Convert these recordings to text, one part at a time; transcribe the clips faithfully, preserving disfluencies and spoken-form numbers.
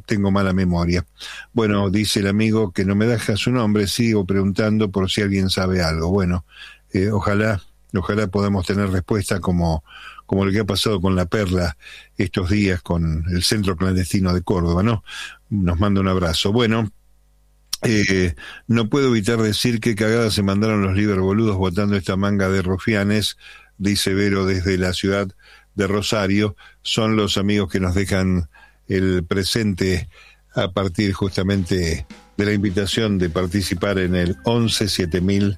tengo mala memoria. Bueno, dice el amigo que no me deja su nombre, sigo preguntando por si alguien sabe algo. Bueno, eh, ojalá, ojalá podamos tener respuesta como, como lo que ha pasado con La Perla estos días con el centro clandestino de Córdoba, ¿no? Nos manda un abrazo. Bueno, Eh, no puedo evitar decir que cagadas se mandaron los liberboludos votando esta manga de rufianes, dice Vero desde la ciudad de Rosario. Son los amigos que nos dejan el presente a partir justamente de la invitación de participar en el once siete mil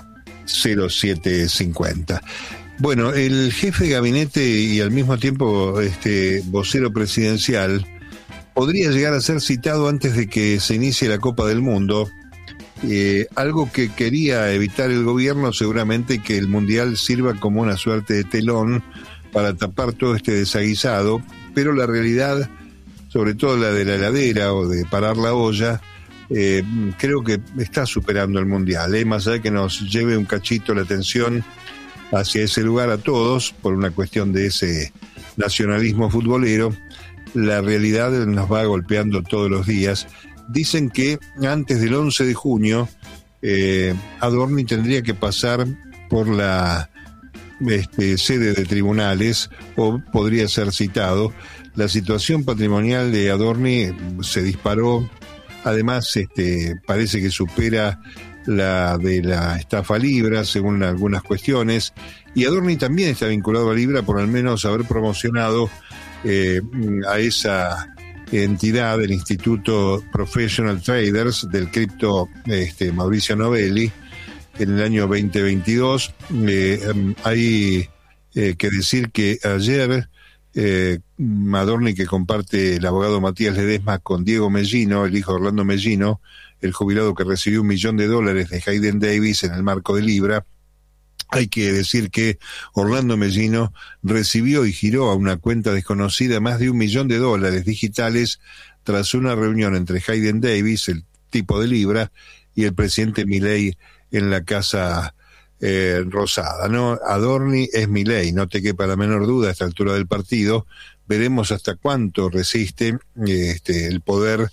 cero siete cincuenta. Bueno, el jefe de gabinete y al mismo tiempo este vocero presidencial podría llegar a ser citado antes de que se inicie la Copa del Mundo, eh, algo que quería evitar el gobierno, seguramente que el Mundial sirva como una suerte de telón para tapar todo este desaguisado, pero la realidad, sobre todo la de la heladera o de parar la olla, eh, creo que está superando el Mundial, eh, más allá de que nos lleve un cachito la atención hacia ese lugar a todos, por una cuestión de ese nacionalismo futbolero. La realidad nos va golpeando todos los días. Dicen que antes del once de junio eh, Adorni tendría que pasar por la este, sede de tribunales o podría ser citado. La situación patrimonial de Adorni se disparó. Además, este, parece que supera la de la estafa Libra, según algunas cuestiones. Y Adorni también está vinculado a Libra por al menos haber promocionado Eh, a esa entidad del Instituto Professional Traders del cripto este, Mauricio Novelli en el año veinte veintidós. Eh, hay eh, que decir que ayer eh, Adorni, que comparte el abogado Matías Ledesma con Diego Mellino, el hijo de Orlando Mellino, el jubilado que recibió un millón de dólares de Hayden Davis en el marco de Libra. Hay que decir que Orlando Mellino recibió y giró a una cuenta desconocida más de un millón de dólares digitales tras una reunión entre Hayden Davis, el tipo de Libra, y el presidente Milei en la Casa eh, Rosada, ¿no? Adorni es Milei, no te quepa la menor duda a esta altura del partido. Veremos hasta cuánto resiste eh, este, el poder,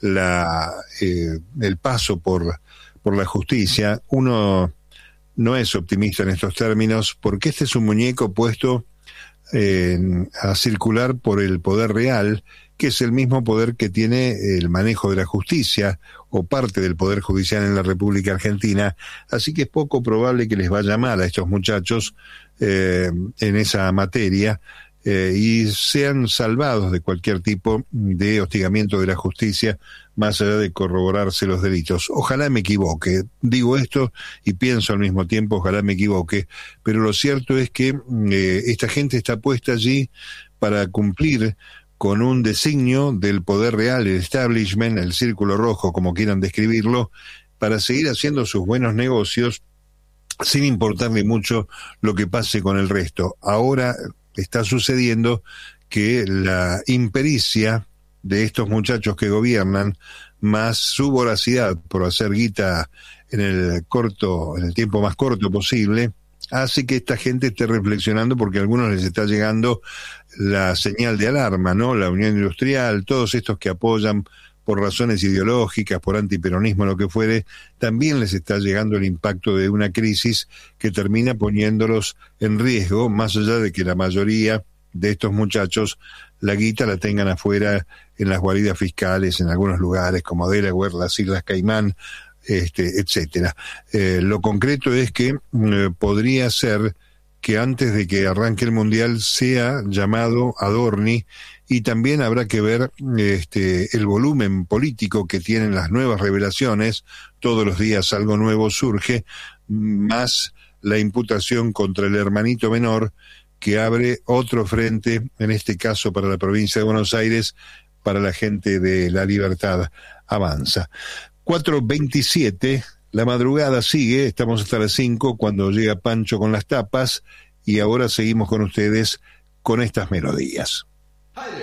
la eh, el paso por, por la justicia. Uno no es optimista en estos términos, porque este es un muñeco puesto eh, a circular por el poder real, que es el mismo poder que tiene el manejo de la justicia, o parte del poder judicial en la República Argentina, así que es poco probable que les vaya mal a estos muchachos eh, en esa materia, eh, y sean salvados de cualquier tipo de hostigamiento de la justicia, más allá de corroborarse los delitos. Ojalá me equivoque, digo esto y pienso al mismo tiempo, ojalá me equivoque, pero lo cierto es que eh, esta gente está puesta allí para cumplir con un designio del poder real, el establishment, el círculo rojo, como quieran describirlo, para seguir haciendo sus buenos negocios sin importarle mucho lo que pase con el resto. Ahora está sucediendo que la impericia de estos muchachos que gobiernan, más su voracidad por hacer guita en el corto, en el tiempo más corto posible, hace que esta gente esté reflexionando, porque a algunos les está llegando la señal de alarma, ¿no? La Unión Industrial, todos estos que apoyan por razones ideológicas, por antiperonismo, lo que fuere, también les está llegando el impacto de una crisis que termina poniéndolos en riesgo, más allá de que la mayoría de estos muchachos la guita la tengan afuera en las guaridas fiscales en algunos lugares como Delaware, las Islas Caimán, este, etcétera. Eh, lo concreto es que eh, podría ser que antes de que arranque el Mundial sea llamado Adorni, y también habrá que ver este, el volumen político que tienen las nuevas revelaciones. Todos los días algo nuevo surge, más la imputación contra el hermanito menor, que abre otro frente, en este caso para la provincia de Buenos Aires, para la gente de La Libertad Avanza. cuatro veintisiete, la madrugada sigue, estamos hasta las cinco cuando llega Pancho con las tapas, y ahora seguimos con ustedes con estas melodías.